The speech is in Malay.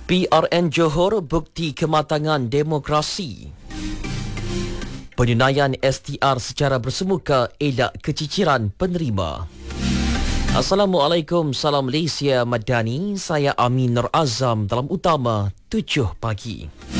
PRN Johor bukti kematangan demokrasi. Penunaian STR secara bersemuka elak keciciran penerima. Assalamualaikum, salam Malaysia Madani. Saya Amin Nur Azam dalam utama 7 pagi.